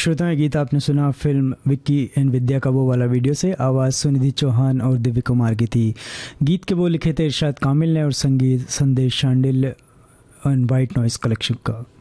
श्रोताएं, गीत आपने सुना फिल्म विक्की एंड विद्या का वो वाला वीडियो से। आवाज़ सुनिधि चौहान और दिव्य कुमार की थी। गीत के वो लिखे थे इरशाद कामिल ने और संगीत संदेश Shandil and white noise collection का।